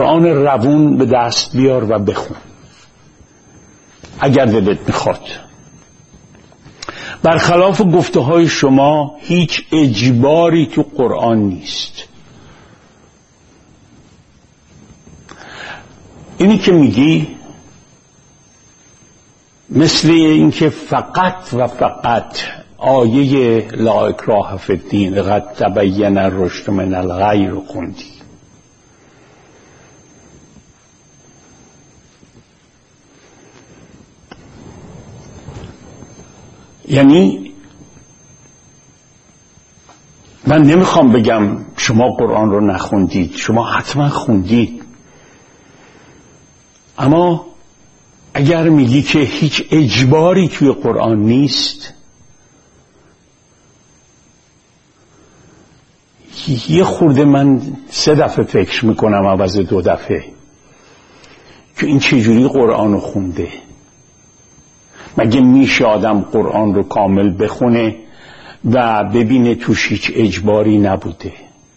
قرآن روون به دست بیار و بخون اگر دلت میخواد. برخلاف گفته های شما هیچ اجباری تو قرآن نیست. اینی که میگی مثل اینکه فقط و فقط آیه لا اکراه فی الدین قد تبین الرشد من الغی رو خوندی. یعنی من نمیخوام بگم شما قرآن رو نخوندید، شما حتما خوندید، اما اگر میگی که هیچ اجباری توی قرآن نیست، یه خورده من 3 دفعه فکر میکنم عوض 2 دفعه که این چجوری قرآن رو خونده. مگه میشه آدم قرآن رو کامل بخونه و ببینه توش هیچ اجباری نبوده؟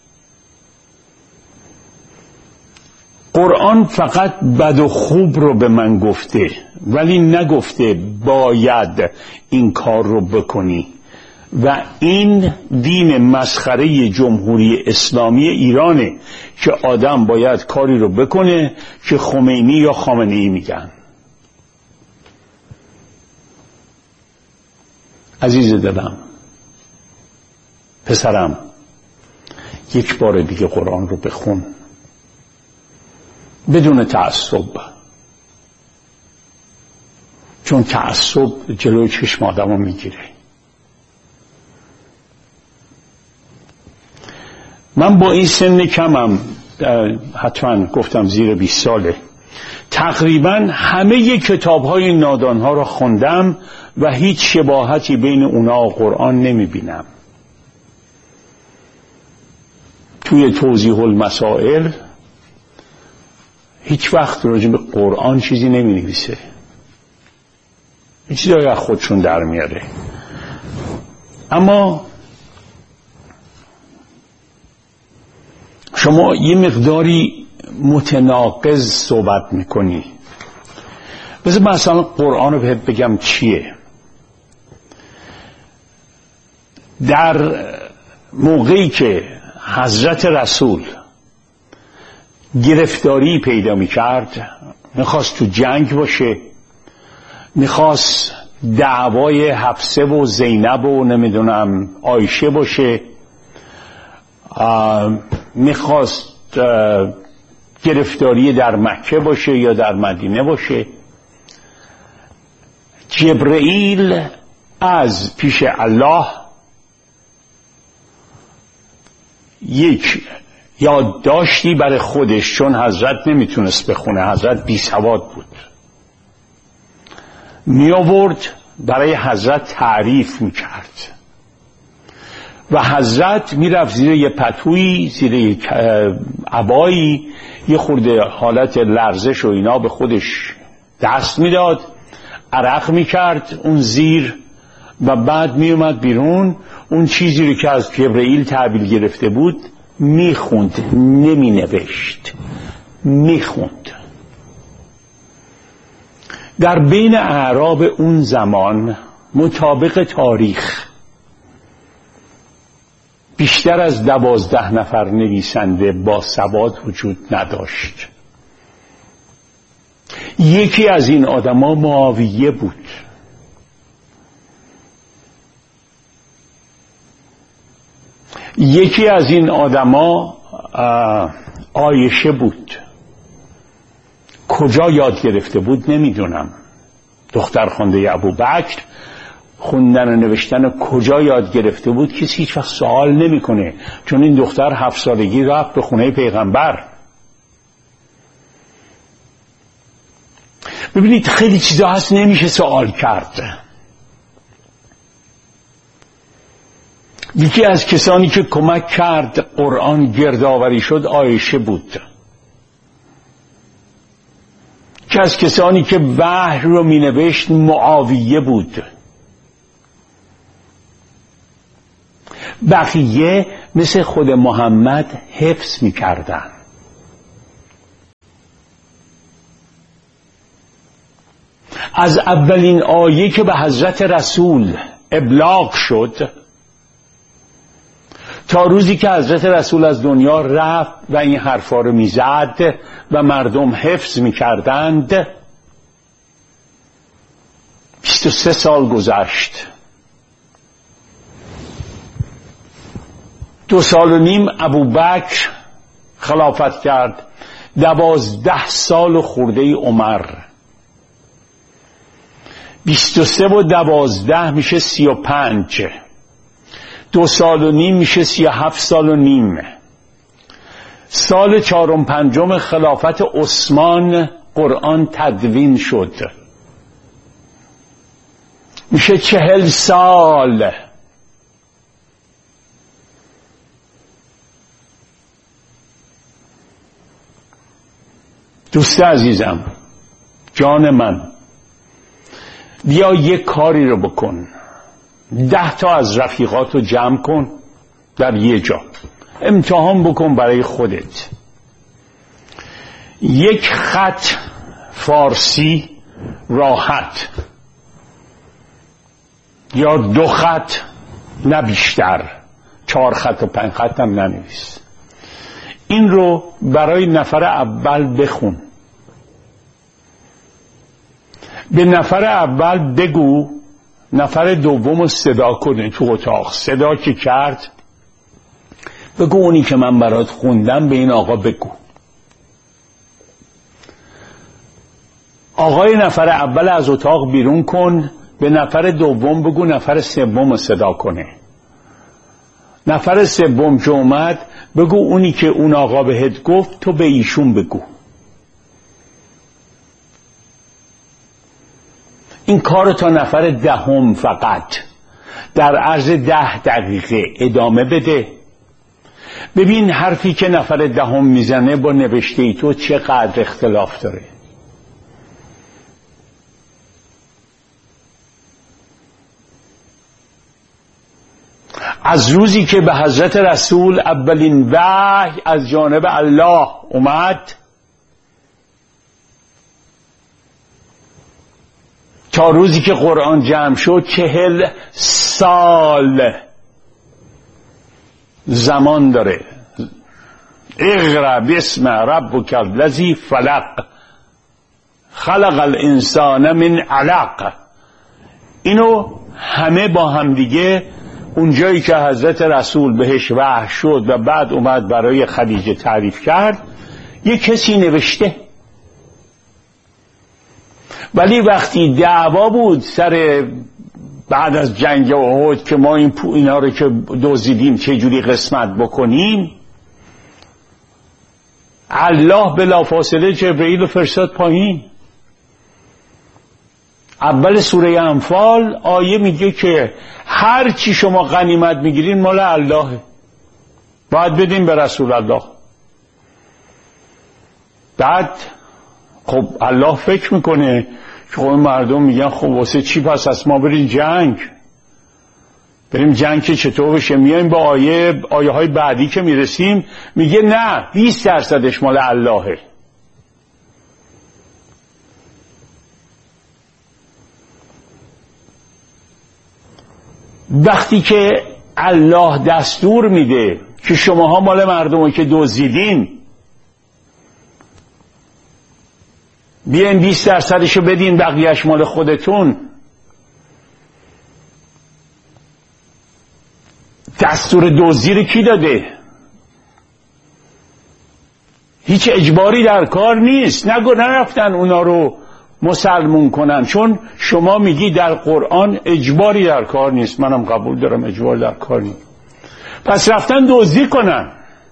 قرآن فقط بد و خوب رو به من گفته، ولی نگفته باید این کار رو بکنی. و این دین مسخره جمهوری اسلامی ایرانه که آدم باید کاری رو بکنه که خمینی یا خامنه‌ای میگن. عزیز دلم، پسرم، یک بار دیگه قرآن رو بخون بدون تعصب، چون تعصب جلوی چشم آدم رو میگیره. من با این سن کمم، حتما گفتم زیر 20 ساله، تقریبا همه کتاب‌های نادانها را خوندم و هیچ شباهتی بین اونا و قرآن نمیبینم. توی توضیح المسائل هیچ وقت راجع به قرآن چیزی نمی نویسه، این چیزایی از خودشون در میاره. اما شما یه مقداری متناقض صحبت میکنی. مثلا قرآن رو بهت بگم چیه. در موقعی که حضرت رسول گرفتاری پیدا میکرد، میخواست تو جنگ باشه، میخواست دعوای حفصه و زینب و نمیدونم عایشه باشه، میخواست گرفتاری در مکه باشه یا در مدینه باشه، جبرئیل از پیش الله یک یادداشتی برای خودش، چون حضرت نمیتونست بخونه، حضرت بی سواد بود، می آورد برای حضرت تعریف میکرد و حضرت میرفت زیر یه پتویی، زیر یک عبایی، یه خورده حالت لرزش و اینا به خودش دست میداد، عرق میکرد اون زیر و بعد میومد بیرون، اون چیزی رو که از جبرئیل تحویل گرفته بود میخوند، نمینوشت، میخوند. در بین اعراب اون زمان مطابق تاریخ بیشتر از 12 نفر نویسنده با سواد وجود نداشت. یکی از این آدما معاویه بود. یکی از این آدما عایشه بود. کجا یاد گرفته بود نمیدونم. دختر خونده ابوبکر، خوندن و نوشتن کجا یاد گرفته بود کسی هیچ وقت سوال نمیکنه، چون این دختر 7 سالگی رفت به خونه پیغمبر. ببینید خیلی چیزا هست نمیشه سوال کرد. یکی از کسانی که کمک کرد قرآن گردآوری شد عایشه بود. یکی از کسانی که وحی رو می نوشت معاویه بود. بقیه مثل خود محمد حفظ می کردن. از اولین آیه که به حضرت رسول ابلاغ شد تا روزی که حضرت رسول از دنیا رفت و این حرفا رو میزد و مردم حفظ میکردند 23 سال گذشت. 2.5 سال ابوبکر خلافت کرد، 12 سال خورده عمر، 23 و 12 میشه 35، 2.5 سال میشه 37 سال و نیم. سال 4 و 5 خلافت عثمان قرآن تدوین شد، میشه 40 سال. دوست عزیزم، جان من، بیا یک کاری رو بکن. 10 تا از رفیقات رو جمع کن در یه جا، امتحان بکن برای خودت. یک خط فارسی راحت یا 2 خط نه بیشتر، 4 خط و 5 خط هم ننویس. این رو برای نفر اول بخون، به نفر اول بگو، نفر دوم رو صدا کنه تو اتاق. صدا که کرد بگو اونی که من برات خوندم به این آقا بگو. آقای نفر اول از اتاق بیرون کن، به نفر دوم بگو نفر سوم رو صدا کنه. نفر سوم که اومد بگو اونی که اون آقا بهت گفت تو به ایشون بگو. این کار تا نفر 10 فقط در عرض 10 دقیقه ادامه بده. ببین حرفی که نفر 10 میزنه با نوشته ای تو چقدر اختلاف داره. از روزی که به حضرت رسول اولین وحی از جانب الله اومد تا روزی که قرآن جمع شد 40 سال زمان داره. اقرأ باسم ربک الذی خلق الانسان من علق. اینو همه با هم دیگه اونجایی که حضرت رسول بهش وحی شد و بعد اومد برای خدیجه تعریف کرد یه کسی نوشته. ولی وقتی دعوا بود سر بعد از جنگ احد که ما اینا رو که دزدیدیم چجوری قسمت بکنیم، الله بلافاصله جبرئیل رو فرستاد پایین. اول سوره انفال آیه میگه که هر چی شما غنیمت میگیرین مال اللهه، باید بدین به رسول الله. بعد خب الله فکر میکنه که خب مردم میگن خب واسه چی پس از ما بریم جنگ که چطور بشه؟ میایم با آیه های بعدی که میرسیم میگه نه 20% مال اللهه. وقتی که الله دستور میده که شماها مال مردم که دزدیدین بیاین 20%شو بدین بقیهش مال خودتون، دستور دزدی رو کی داده؟ هیچ اجباری در کار نیست. نرفتن اونا رو مسلمون کنن، چون شما میگی در قرآن اجباری در کار نیست. منم قبول دارم اجبار در کار نیست. پس رفتن دزدی کنن،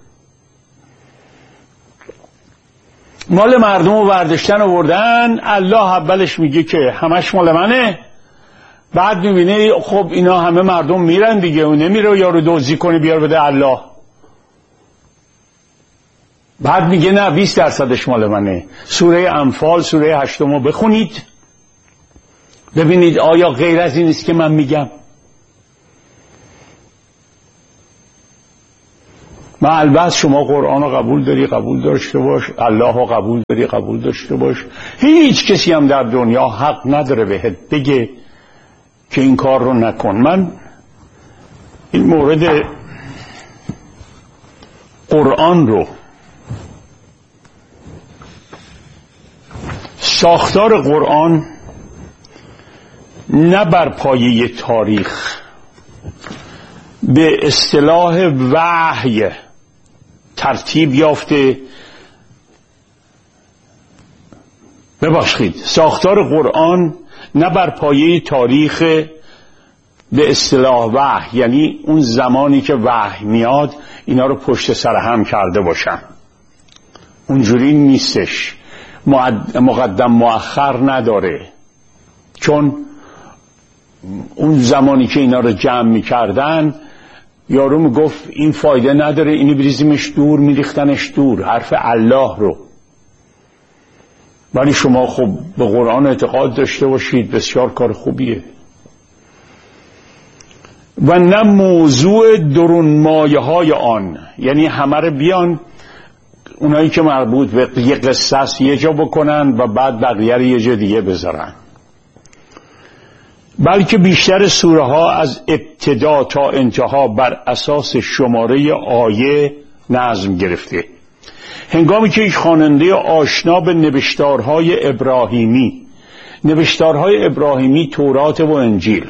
مال مردم رو برداشتن آوردن. الله اولش میگه که همش مال منه، بعد میبینه خب اینا همه مردم میرن دیگه، اون نمیره یارو دزدی کنه بیار بده الله. بعد میگه نه 20% مال منه. سوره انفال سوره 8 بخونید ببینید آیا غیر از این است که من میگم؟ البته شما قرآن رو قبول داری، قبول داشته باش، الله رو قبول داری، قبول داشته باش. هیچ کسی هم در دنیا حق نداره بهت بگه که این کار رو نکن. من این مورد قرآن رو، ساختار قرآن نه بر پایه تاریخ، به اصطلاح وحی ترتیب یافته. ساختار قرآن نه بر پایه تاریخ به اصطلاح وحی، یعنی اون زمانی که وحی میاد اینا رو پشت سر هم کرده باشن. اونجوری نیستش، مقدم مؤخر نداره. چون اون زمانی که اینا رو جمع میکردن یارو میگفت این فایده نداره، اینو بریزیمش دور، میریختنش دور، حرف الله رو. ولی شما خب به قرآن اعتقاد داشته باشید، بسیار کار خوبیه. و نه موضوع درون مایه های آن، یعنی همه رو بیان اونایی که مربوط به یه قصه است یه جا بکنن و بعد بقیه رو یه جا دیگه بذارن، بلکه بیشتر سوره ها از ابتدا تا انتها بر اساس شماره آیه نظم گرفته. هنگامی که یک خواننده آشنا به نوشتارهای ابراهیمی تورات و انجیل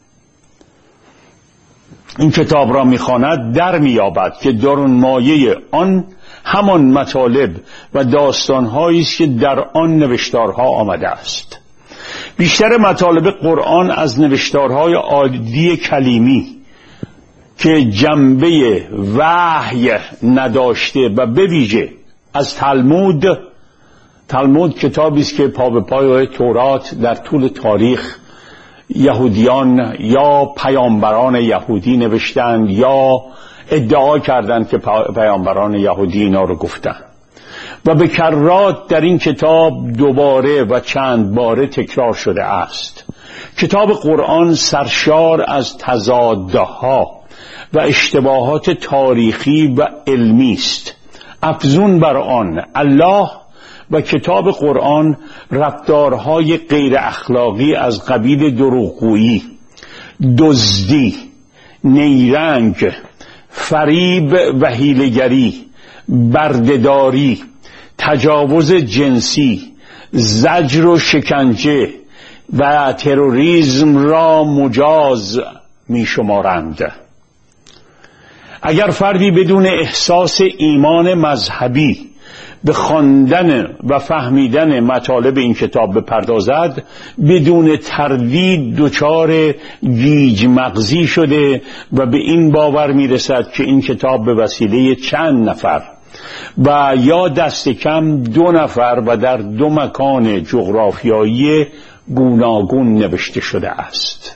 این کتاب را میخواند، در مییابد که درون مایه آن همان مطالب و داستانهایی است که در آن نوشتارها آمده است. بیشتر مطالب قرآن از نوشتارهای عادی کلیمی که جنبه وحی نداشته و به ویژه از تلمود کتابی است که پا به پای تورات در طول تاریخ یهودیان یا پیامبران یهودی نوشتند یا ادعا کردند که پیامبران یهودی اینا رو گفتند و به کرات در این کتاب دوباره و چند باره تکرار شده است. کتاب قرآن سرشار از تضادها و اشتباهات تاریخی و علمی است. افزون بر آن الله و کتاب قرآن رفتارهای غیر اخلاقی از قبیل دروغگویی، دزدی، نیرنگ، فریب و حیله‌گری، بردهداری، تجاوز جنسی، زجر و شکنجه و تروریسم را مجاز می شمارند. اگر فردی بدون احساس ایمان مذهبی به خواندن و فهمیدن مطالب این کتاب بپردازد، بدون تردید دچار گیج مغزی شده و به این باور میرسد که این کتاب به وسیله چند نفر و یا دست کم 2 نفر و در 2 مکان جغرافیایی گوناگون نوشته شده است.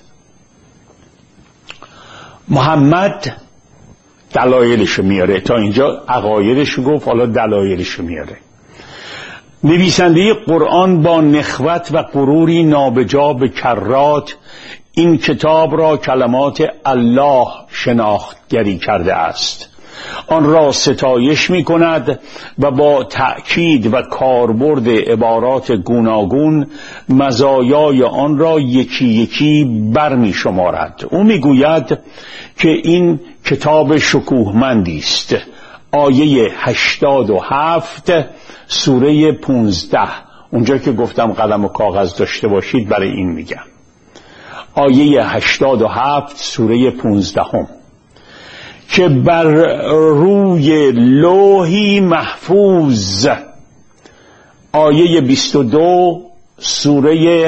محمد دلایلشو میاره، تا اینجا عقایدشو گفت، حالا دلایلشو میاره. نویسنده قرآن با نخوت و غروری نابجا به کرات این کتاب را کلمات الله شناختگری کرده است. آن را ستایش می کند و با تأکید و کاربرد عبارات گوناگون مزایای آن را یکی یکی برمی شمارد. او می گوید که این کتاب شکوهمندی است. آیه 87 سوره 15، اونجا که گفتم قلم و کاغذ داشته باشید برای این میگم. آیه 87 سوره 15 که بر روی لوحی محفوظ. آیه 22 سوره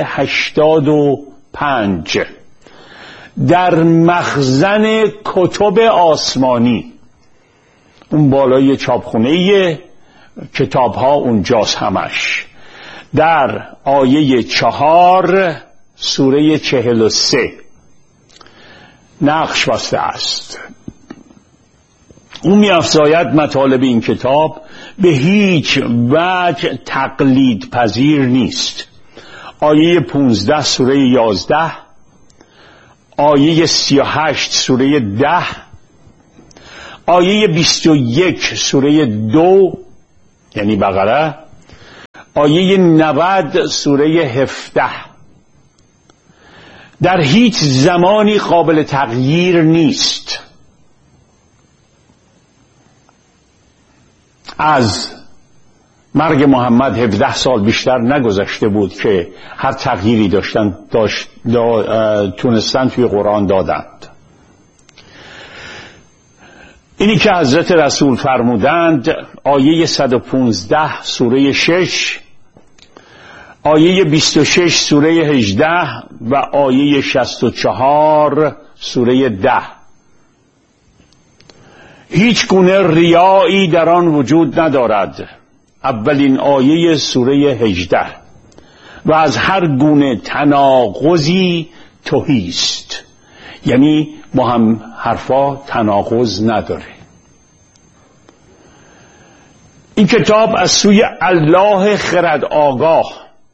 85 در مخزن کتب آسمانی، اون بالای چاپخونه کتاب ها اونجاست همش. در آیه 4 سوره 43 نقش بسته است. اون می‌افزاید مطالب این کتاب به هیچ وجه تقلید پذیر نیست. آیه 15 سوره 11، آیه 38 سوره 10، آیه 21 سوره 2 یعنی بقره، آیه 90 سوره 17 در هیچ زمانی قابل تغییر نیست. از مرگ محمد 17 سال بیشتر نگذشته بود که هر تغییری تونستن توی قرآن دادند. اینی که حضرت رسول فرمودند آیه 115 سوره 6، آیه 26 سوره 18 و آیه 64 سوره 10. هیچ گونه ریایی در آن وجود ندارد. اولین آیه سوره 18 و از هر گونه تناقضی تهی است، یعنی با هم حرفا تناقض نداره. این کتاب از سوی الله خرد آگاه،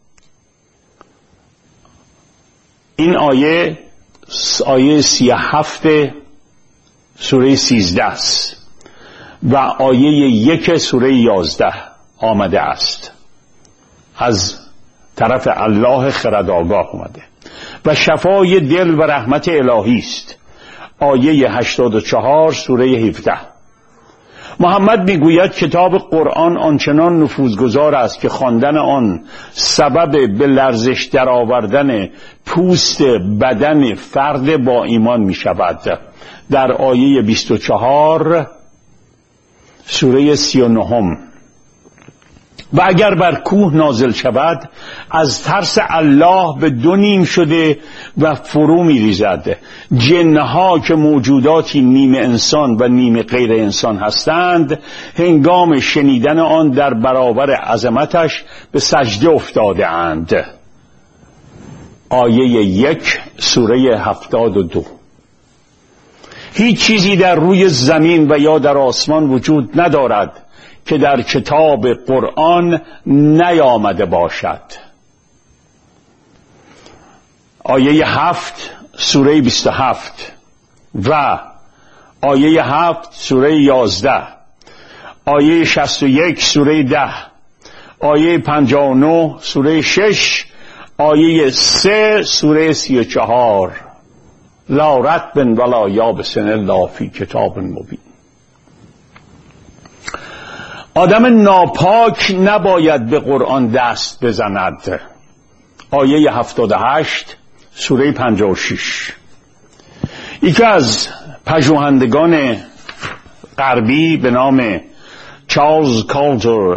این آیه 37 سوره 13 است و آیه 1 سوره 11 آمده است، از طرف الله خرد آگاه آمده و شفای دل و رحمت الهی است، آیه 84 سوره 17. محمد میگوید کتاب قرآن آنچنان نفوذگذار است که خواندن آن سبب به لرزش درآوردن پوست بدن فرد با ایمان می شود. در آیه 24 سوره 39. و اگر بر کوه نازل شود از ترس الله به دو نیم شده و فرو می ریزد. جنها که موجوداتی نیمه انسان و نیمه غیر انسان هستند هنگام شنیدن آن در برابر عظمتش به سجده افتاده اند. آیه 1 سوره 72. هیچ چیزی در روی زمین و یا در آسمان وجود ندارد که در کتاب قرآن نیامده باشد. آیه 7 سوره 27 و آیه 7 سوره 11، آیه 61 سوره 10، آیه 59 سوره 6، آیه 3 سوره 34. لا رطب ولا یابس الا فی کتاب مبین. آدم ناپاک نباید به قرآن دست بزند. آیه 78 سوره 56. یکی از پژوهندگان غربی به نام چارلز کالتر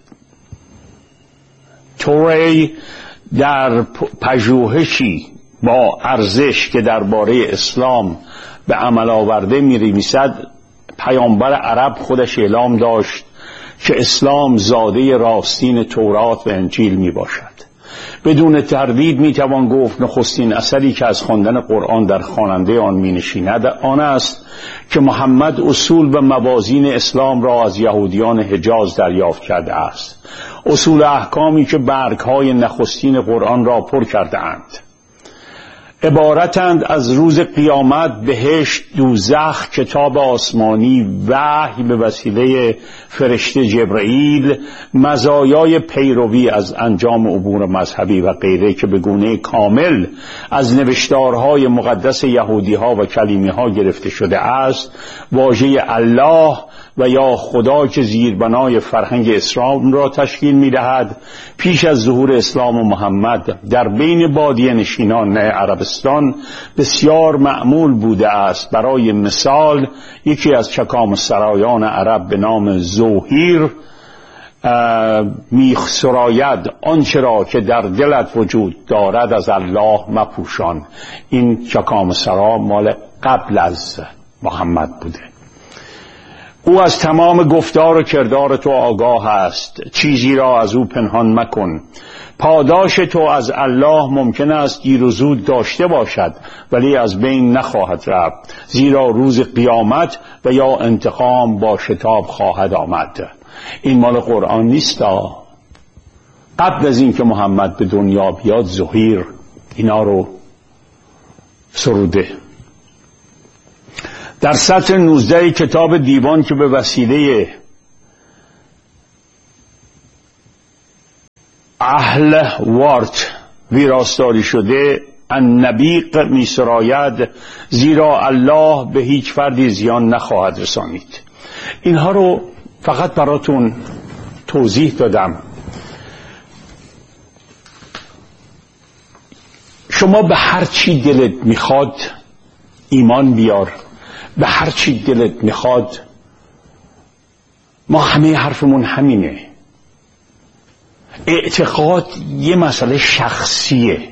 توری در پژوهشی با ارزش که درباره اسلام به عمل آورده می‌نویسد پیامبر عرب خودش اعلام داشت که اسلام زاده راستین تورات و انجیل می باشد. بدون تردید می توان گفت نخستین اثری که از خواندن قرآن در خواننده آن می نشیند آن است که محمد اصول و موازین اسلام را از یهودیان حجاز دریافت کرده است، اصول احکامی که برگ‌های نخستین قرآن را پر کرده اند. عبارتند از روز قیامت، بهشت، دوزخ، کتاب آسمانی، وحی به وسیله فرشته جبرئیل، مزایای پیروی از انجام امور مذهبی و غیره که به گونه کامل از نوشتارهای مقدس یهودی‌ها و کلیمی‌ها گرفته شده است. واژه الله و یا خدا که زیربنای فرهنگ اسلام را تشکیل می‌دهد، پیش از ظهور اسلام و محمد در بین بادیه نشینان عربستان بسیار معمول بوده است. برای مثال یکی از چکام سرایان عرب به نام زوهیر می‌سراید آنچه را که در دلت وجود دارد از الله مپوشان. این چکام سرا مال قبل از محمد بوده. او از تمام گفتار و کردار تو آگاه است، چیزی را از او پنهان مکن. پاداش تو از الله ممکن است دیر و زود داشته باشد ولی از بین نخواهد رفت، زیرا روز قیامت و یا انتقام با شتاب خواهد آمد. این مال قرآن نیست. قبل از این که محمد به دنیا بیاد زهیر اینا رو سروده. در سطر 19 کتاب دیوان که به وسیله اهل وارت ویراستاری شده، النبیق می سراید، زیرا الله به هیچ فردی زیان نخواهد رسانید. اینها رو فقط براتون توضیح دادم. شما به هر چی دلت میخواد ایمان بیار، به هر چی دلت میخواد. ما همه حرفمون همینه. اعتقاد یه مسئله شخصیه.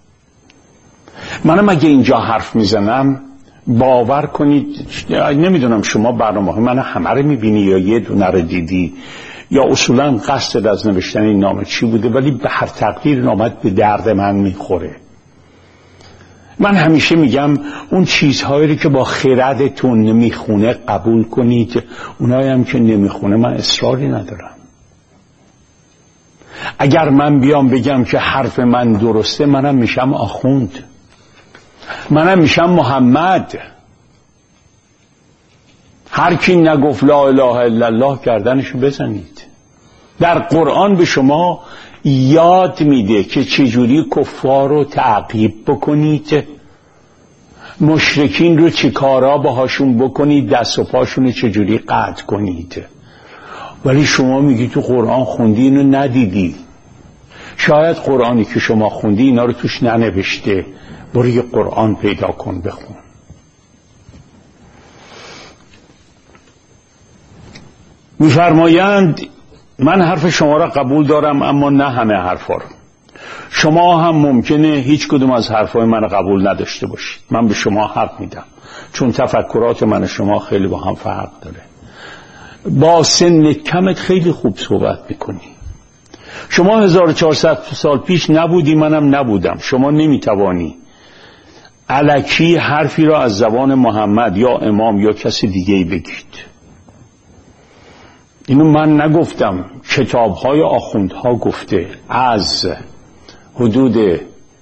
منم اگه اینجا حرف میزنم باور کنید، نمیدونم شما برنامه من همه رو میبینی یا یه دونه رو دیدی یا اصولا قصد از نوشتن این نامه چی بوده، ولی به هر تقدیر نامت به درد من میخوره. من همیشه میگم اون چیزهایی که با خردتون نمیخونه قبول کنید، اونایی هم که نمیخونه من اصراری ندارم. اگر من بیام بگم که حرف من درسته، منم میشم آخوند، منم میشم محمد. هر کی نگفت لا اله الا الله گردنشو بزنید. در قرآن به شما یاد میده که چجوری کفار رو تعقیب بکنید، مشرکین رو چه کارا باهاشون بکنید، دست و پاشون رو چجوری قطع کنید. ولی شما میگی تو قرآن خوندی اینو ندیدی. شاید قرآنی که شما خوندی اینا رو توش ننوشته. برو یه قرآن پیدا کن بخون. میفرمایند من حرف شما را قبول دارم اما نه همه حرفا رو. شما هم ممکنه هیچ کدوم از حرفای من قبول نداشته باشید. من به شما حق میدم چون تفکرات من و شما خیلی با هم فرق داره. با سن کمت خیلی خوب صحبت میکنی. شما 1400 سال پیش نبودی، منم نبودم. شما نمیتوانی الکی حرفی را از زبان محمد یا امام یا کسی دیگه‌ای بگید. اینو من نگفتم، کتاب‌های آخوندها گفته. از حدود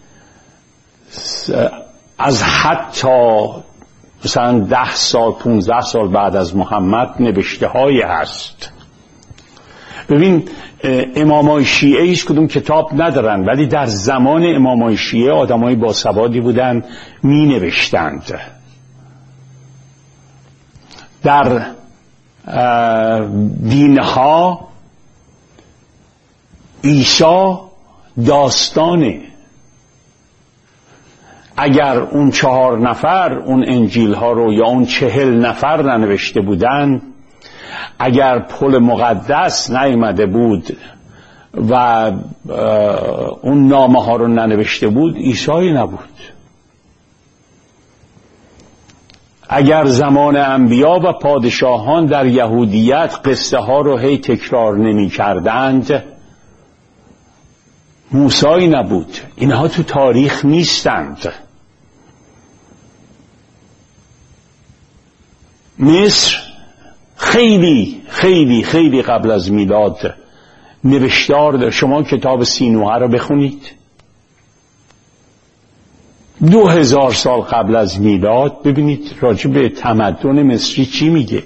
از حتی مثلا 10 سال 15 سال بعد از محمد نوشته هایی هست. ببین امامای شیعه هیچ کدوم کتاب ندارن، ولی در زمان امامای شیعه آدمای باسوادی بودن می نوشتند. در دینها عیسی داستانه. اگر اون 4 نفر اون انجیل ها رو یا اون 40 نفر ننوشته بودن، اگر پل مقدس نیامده بود و اون نامه ها رو ننوشته بود، عیسی نبود. اگر زمان انبیا و پادشاهان در یهودیت قصه ها رو هی تکرار نمی کردند، موسی نبود. اینها تو تاریخ نیستند. مصر خیلی خیلی خیلی قبل از میلاد نوشتار داره. شما کتاب سینوحه رو بخونید، 2000 سال قبل از میلاد، ببینید راجع به تمدن مصری چی میگه.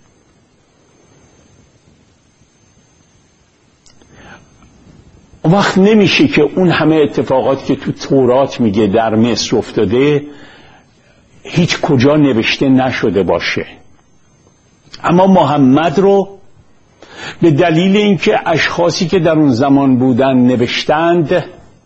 وقت نمیشه که اون همه اتفاقات که تو تورات میگه در مصر افتاده هیچ کجا نوشته نشده باشه. اما محمد رو به دلیل اینکه اشخاصی که در اون زمان بودن نوشتند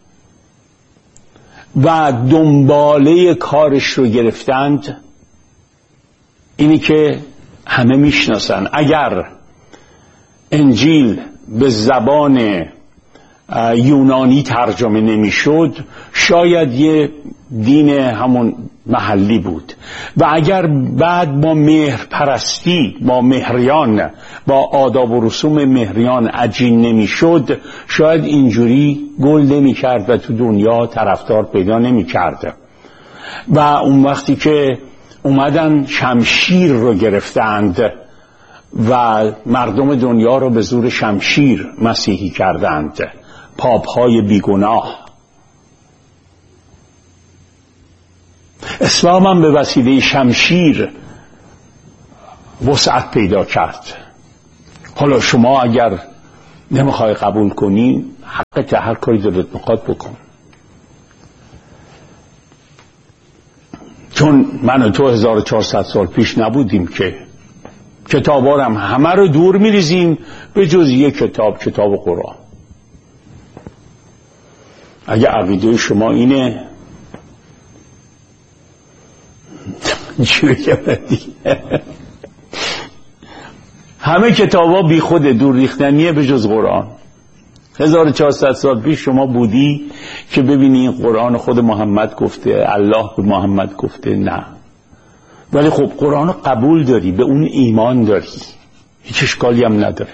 و دنباله کارش رو گرفتند، اینی که همه میشناسن. اگر انجیل به زبان یونانی ترجمه نمیشد، شاید یه دین همون محلی بود. و اگر بعد با مهر پرستی، با مهریان، با آداب و رسوم مهریان عجین نمیشد، شاید اینجوری گل نمیکرد و تو دنیا طرفدار پیدا نمیکرد. و اون وقتی که اومدن شمشیر رو گرفتند و مردم دنیا رو به زور شمشیر مسیحی کردند، پاپ‌های بیگناه. اسلام هم به وسیله شمشیر وسعت پیدا کرد. حالا شما اگر نمیخوای قبول کنی، حقت، هر کاری دلت میخواد بکن. چون من و تو 1400 سال پیش نبودیم که کتابا هم همه رو دور میریزیم به جز یک کتاب قرآن. اگه عقیده شما اینه همه کتابا بی خود دور ریختنیه به جز قرآن. 1400 سال پیش شما بودی که ببینی این قرآن خود محمد گفته، الله به محمد گفته؟ نه. ولی خب قرآن قبول داری، به اون ایمان داری، هیچ اشکالی هم نداره.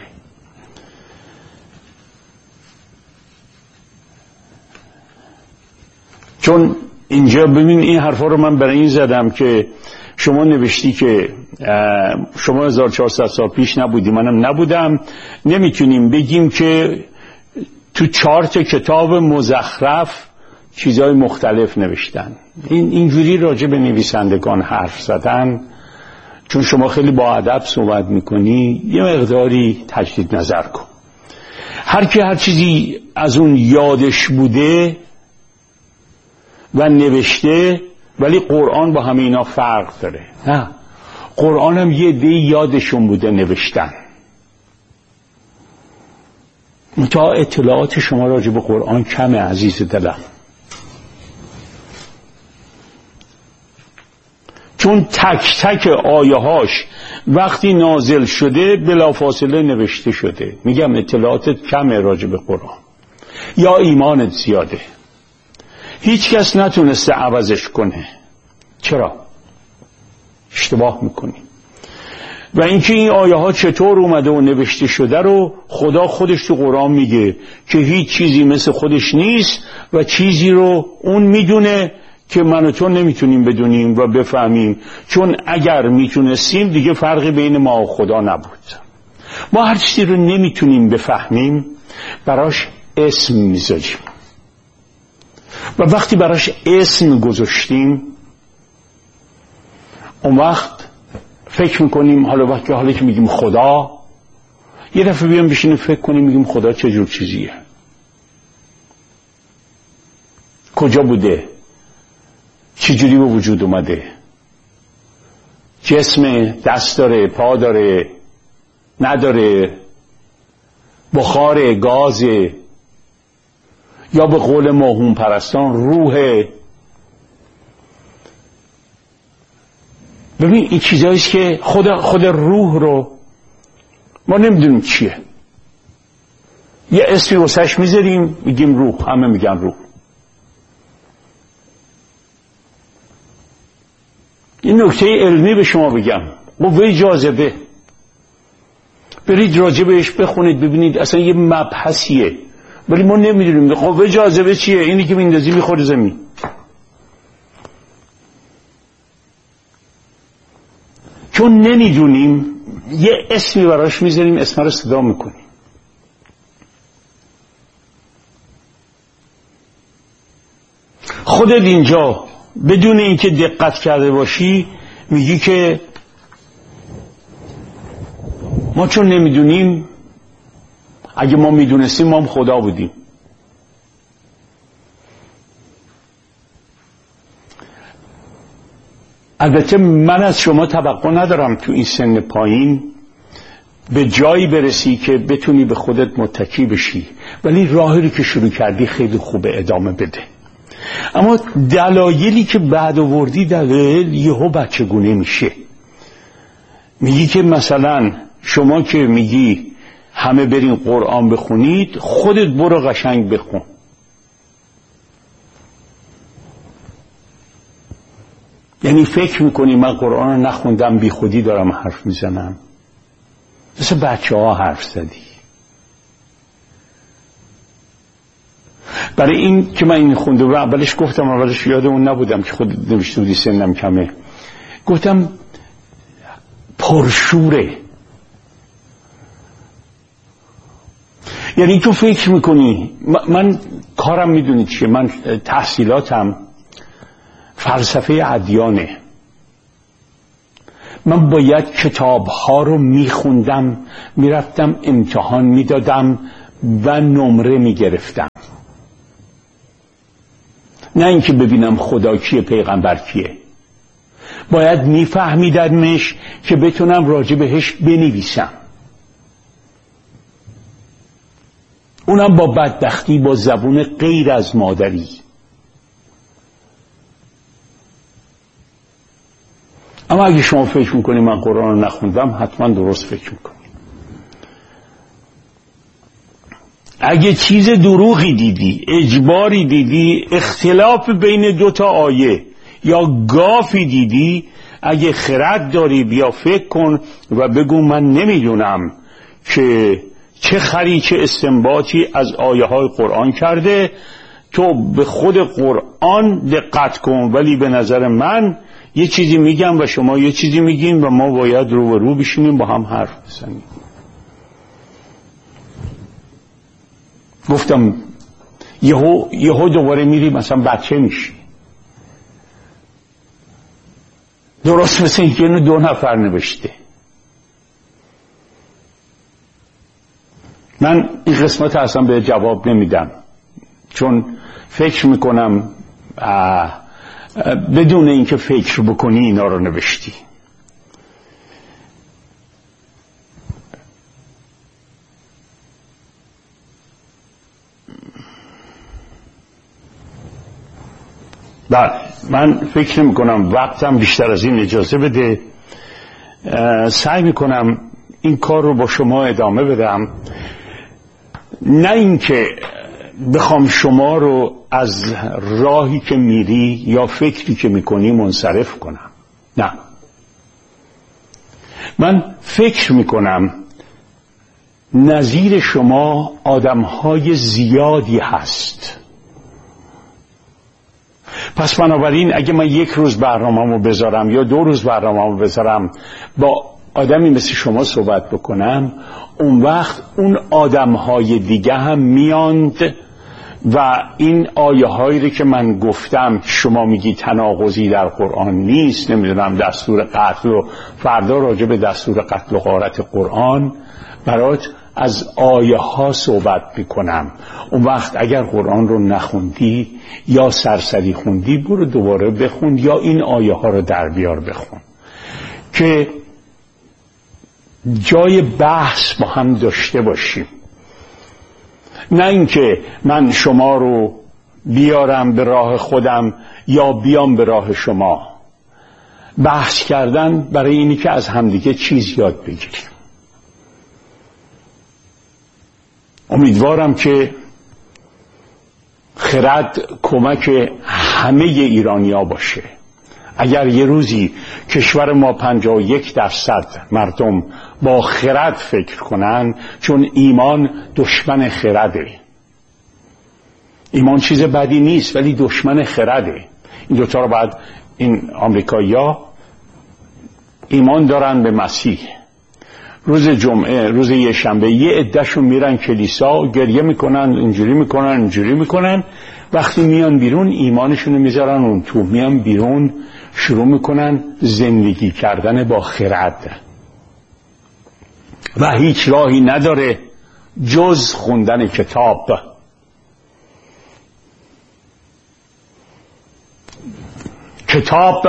چون اینجا ببین این حرفا رو من برای این زدم که شما نوشتی که شما 1400 سال پیش نبودی، منم نبودم، نمیتونیم بگیم که تو 4 کتاب مزخرف چیزهای مختلف نوشتن. اینجوری راجع به نویسندگان حرف زدن، چون شما خیلی با ادب صحبت میکنی، یه مقداری تجدید نظر کن. هر کی هر چیزی از اون یادش بوده و نوشته، ولی قرآن با همه اینا فرق داره. نه، قرآن هم یه عده یادشون بوده نوشتن. تا اطلاعات شما راجع به قرآن کمه عزیز دلم، چون تک تک آیه هاش وقتی نازل شده بلافاصله نوشته شده. میگم اطلاعاتت کمه راجع به قرآن، یا ایمانت زیاده. هیچ کس نتونسته عوضش کنه. چرا؟ اشتباه میکنی. و اینکه این آیه ها چطور اومده و نوشته شده رو خدا خودش تو قرآن میگه که هیچ چیزی مثل خودش نیست و چیزی رو اون میدونه که من و تو نمیتونیم بدونیم و بفهمیم، چون اگر میتونستیم دیگه فرقی بین ما و خدا نبود. ما هر چیزی رو نمیتونیم بفهمیم براش اسم میذاریم، و وقتی براش اسم گذاشتیم اون وقت فکر میکنیم حالا که میگیم خدا، یه دفعه بیام بشینیم فکر کنیم میگیم خدا چه جور چیزیه، کجا بوده، چه جوری به وجود اومده، جسم، دست داره، پا داره، نداره، بخار، گازه، یا به قول موهوم پرستان روحه. ببین این چیزاییست که خود روح رو ما نمیدونیم چیه، یه اسمی واسش میذاریم میگیم روح، همه میگن روح. این نکته علمی به شما بگم، قوه جاذبه، برید راجبش بخونید ببینید اصلا یه مبحثیه، ولی ما نمیدونیم قوه جاذبه چیه. اینی که میندازی میخوره زمین. چون نمیدونیم یه اسمی براش میذاریم، اسم رو صدا میکنیم. خودت اینجا بدون اینکه دقت کرده باشی میگی که ما چون نمیدونیم، اگه ما میدونستیم ما هم خدا بودیم. البته من از شما توقع ندارم تو این سن پایین به جایی برسی که بتونی به خودت متکی بشی، ولی راهی که شروع کردی خیلی خوبه، ادامه بده. اما دلایلی که بعد آوردی دلایل یهو بچگونه میشه. میگی که مثلا شما که میگی همه برین قرآن بخونید، خودت برو قشنگ بخون. یعنی فکر میکنی من قرآن رو نخوندم بی خودی دارم حرف میزنم، مثل بچه ها حرف زدی. برای این که من این خونده و اولش یادمون نبودم که خود نوشته بودی سنم کمه، گفتم پرشوره. یعنی تو فکر میکنی من کارم میدونی چیه، من تحصیلاتم فلسفه ادیانه. من باید کتاب‌ها رو میخوندم، میرفتم امتحان میدادم و نمره میگرفتم، نه اینکه ببینم خدا کیه پیغمبر کیه. باید میفهمیدمش که بتونم راجع بهش بنویسم، اونم با بدبختی با زبون غیر از مادری. اما اگه شما فکر میکنی من قرآن رو نخوندم، حتما درست فکر میکنی. اگه چیز دروغی دیدی، اجباری دیدی، اختلاف بین دوتا آیه یا گافی دیدی، اگه خرد داری بیا فکر کن و بگو من نمیدونم که چه خری چه استنباطی از آیه های قرآن کرده. تو به خود قرآن دقت کن، ولی به نظر من یه چیزی میگم و شما یه چیزی میگین و ما باید رو به رو بشینیم با هم حرف بزنیم. گفتم یهو دوباره میری مثلا بچه میشی، درست مثل اینکه اینو 2 نفر نوشته. من این قسمت اصلا به جواب نمیدم، چون فکر میکنم بدون اینکه فکر بکنی اینا رو نوشتی. بله، من فکر میکنم وقتم بیشتر از این اجازه بده. سعی میکنم این کار رو با شما ادامه بدم، نه اینکه بخوام شما رو از راهی که میری یا فکری که میکنی منصرف کنم. نه، من فکر میکنم نظیر شما آدمهای زیادی هست. پس بنابراین اگه من 1 روز برنامه‌مو بذارم یا 2 روز برنامه‌مو بذارم با آدمی مثل شما صحبت بکنم، اون وقت اون آدم‌های دیگه هم میاند و این آیه هایی که من گفتم شما میگی تناقضی در قرآن نیست، نمیدونم دستور قتل و فردا راجع به دستور قتل و غارت قرآن برات از آیه ها صحبت میکنم. اون وقت اگر قرآن رو نخوندی یا سرسری خوندی، برو دوباره بخون یا این آیه ها رو در بیار بخون که جای بحث با هم داشته باشیم، نه اینکه من شما رو بیارم به راه خودم یا بیام به راه شما. بحث کردن برای اینی که از همدیگه چیز یاد بگیریم. امیدوارم که خرد کمک همه ایرانی‌ها باشه. اگر یه روزی کشور ما 51% مردم با خرد فکر کنن، چون ایمان دشمن خرده. ایمان چیز بدی نیست ولی دشمن خرده. این دوتا رو بعد این آمریکایی‌ها ایمان دارن به مسیح، روز جمعه روز یه شنبه یه عده‌شون میرن کلیسا گریه میکنن، اینجوری میکنن، وقتی میان بیرون ایمانشون رو میذارن اون تو، میان بیرون شروع میکنن زندگی کردن با خرد و هیچ راهی نداره جز خوندن کتاب. کتاب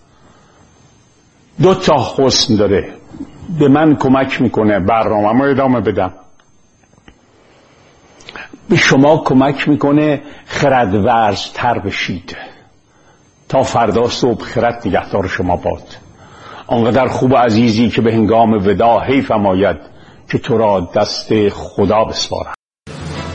2 حسن داره، به من کمک میکنه برنامه‌مو ادامه بدم، به شما کمک میکنه خردورزتر بشید. تا فردا صبح خرد نگهدار شما باد. آنقدر خوب و عزیزی که به هنگام وداع حیفم آید که تو را دست خدا بسپارم.